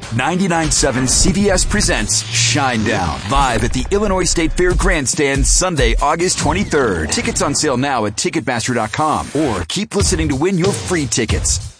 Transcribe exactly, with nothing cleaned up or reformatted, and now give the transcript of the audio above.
ninety-nine point seven C B S presents Shinedown, live at the Illinois State Fair Grandstand Sunday, August twenty-third. Tickets on sale now at Ticketmaster dot com or keep listening to win your free tickets.